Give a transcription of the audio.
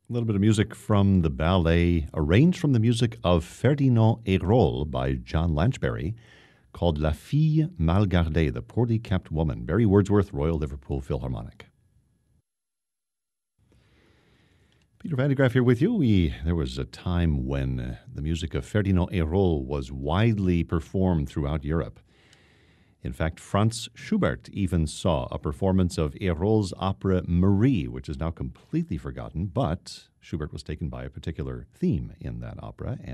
A little bit of music from the ballet, arranged from the music of Ferdinand Hérold by John Lanchbery, called La Fille Mal Gardée, the Poorly Kept Woman. Barry Wordsworth, Royal Liverpool Philharmonic. Peter Van de Graaff here with you. There was a time when the music of Ferdinand Hérold was widely performed throughout Europe. In fact, Franz Schubert even saw a performance of Hérold's opera Marie, which is now completely forgotten, but Schubert was taken by a particular theme in that opera,